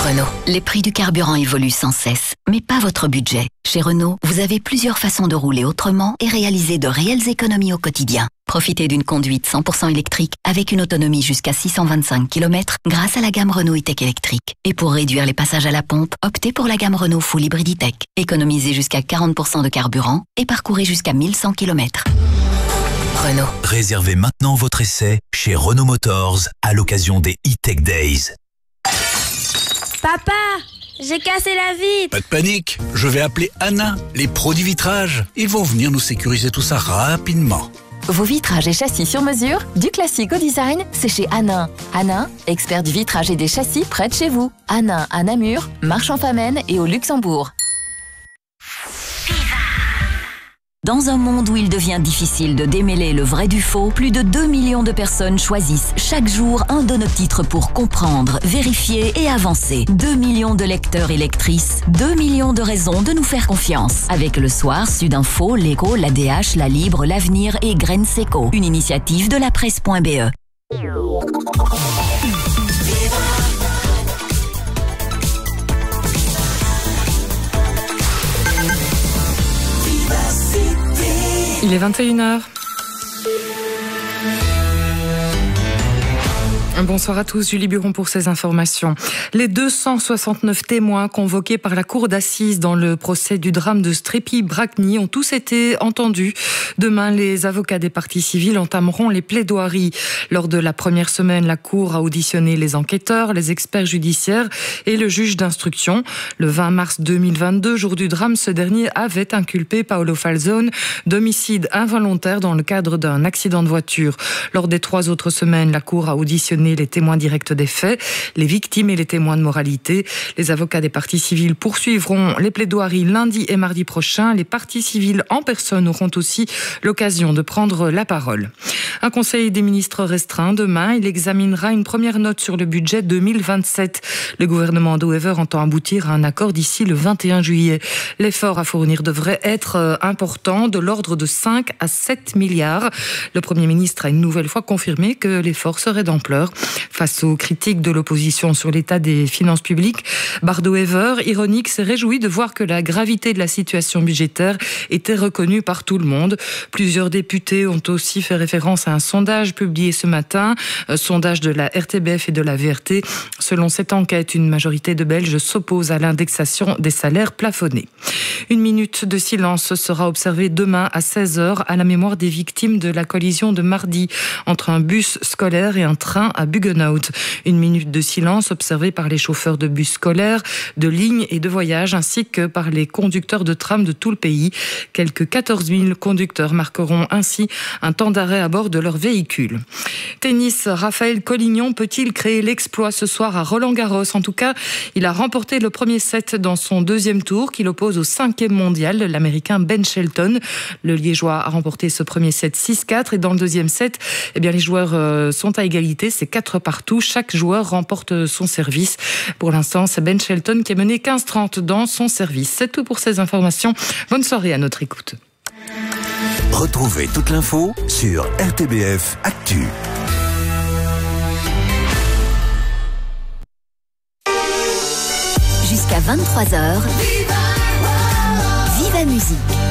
Renault. Les prix du carburant évoluent sans cesse, mais pas votre budget. Chez Renault, vous avez plusieurs façons de rouler autrement et réaliser de réelles économies au quotidien. Profitez d'une conduite 100% électrique avec une autonomie jusqu'à 625 km grâce à la gamme Renault E-Tech électrique. Et pour réduire les passages à la pompe, optez pour la gamme Renault Full Hybrid E-Tech. Économisez jusqu'à 40% de carburant et parcourez jusqu'à 1100 km. Renault. Réservez maintenant votre essai chez Renault Motors à l'occasion des E-Tech Days. Papa, j'ai cassé la vitre. Pas de panique, je vais appeler Anna, les pros du vitrage. Ils vont venir nous sécuriser tout ça rapidement. Vos vitrages et châssis sur mesure, du classique au design, c'est chez Hanin. Hanin, expert du vitrage et des châssis près de chez vous. Hanin à Namur, Marche-en-Famenne et au Luxembourg. Dans un monde où il devient difficile de démêler le vrai du faux, plus de 2 millions de personnes choisissent chaque jour un de nos titres pour comprendre, vérifier et avancer. 2 millions de lecteurs et lectrices, 2 millions de raisons de nous faire confiance. Avec Le Soir, Sudinfo, L'Écho, l'ADH, La Libre, L'Avenir et Graines Seco. Une initiative de la presse.be. Il est 21h. Bonsoir à tous, Julie Buron pour ces informations. Les 269 témoins convoqués par la cour d'assises dans le procès du drame de Strépy-Bracny ont tous été entendus. Demain, les avocats des parties civiles entameront les plaidoiries. Lors de la première semaine, la cour a auditionné les enquêteurs, les experts judiciaires et le juge d'instruction. Le 20 mars 2022, jour du drame, ce dernier avait inculpé Paolo Falzone d'homicide involontaire dans le cadre d'un accident de voiture. Lors des 3 autres semaines, la cour a auditionné les témoins directs des faits, les victimes et les témoins de moralité. Les avocats des parties civiles poursuivront les plaidoiries lundi et mardi prochain. Les parties civiles en personne auront aussi l'occasion de prendre la parole. Un conseil des ministres restreint demain. Il examinera une première note sur le budget 2027. Le gouvernement de Wever entend aboutir à un accord d'ici le 21 juillet. L'effort à fournir devrait être important, de l'ordre de 5 à 7 milliards. Le Premier ministre a une nouvelle fois confirmé que l'effort serait d'ampleur. Face aux critiques de l'opposition sur l'état des finances publiques, Bardo-Wever, ironique, s'est réjoui de voir que la gravité de la situation budgétaire était reconnue par tout le monde. Plusieurs députés ont aussi fait référence à un sondage publié ce matin, sondage de la RTBF et de la VRT. Selon cette enquête, une majorité de Belges s'oppose à l'indexation des salaires plafonnés. Une minute de silence sera observée demain à 16h à la mémoire des victimes de la collision de mardi entre un bus scolaire et un train à Buggenhout. Une minute de silence observée par les chauffeurs de bus scolaires, de lignes et de voyage, ainsi que par les conducteurs de tram de tout le pays. Quelques 14 000 conducteurs marqueront ainsi un temps d'arrêt à bord de leur véhicule. Tennis, Raphaël Collignon peut-il créer l'exploit ce soir à Roland-Garros? En tout cas, il a remporté le premier set dans son deuxième tour qu'il oppose au 5e mondial, l'Américain Ben Shelton. Le Liégeois a remporté ce premier set 6-4 et dans le deuxième set, les joueurs sont à égalité, c'est 4 partout. Chaque joueur remporte son service. Pour l'instant, c'est Ben Shelton qui est mené 15-30 dans son service. C'est tout pour ces informations. Bonne soirée à notre écoute. Retrouvez toute l'info sur RTBF Actu. Jusqu'à 23h, Viva Musique.